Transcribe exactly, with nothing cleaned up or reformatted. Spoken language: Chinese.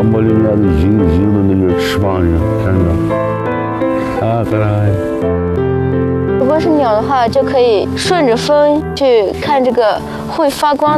小茉莉园的鹰鹰的那个翅膀上，看着啊，可爱。 如果是鸟的话，就可以顺着风去看这个会发光